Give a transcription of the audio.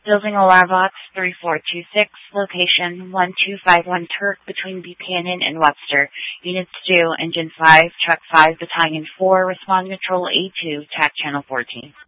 Building Alarm Box 3426, location 1251 Turk between Buchanan and Webster. Units 2, Engine 5, Truck 5, Battalion 4, Respond Control A2, TAC Channel 14.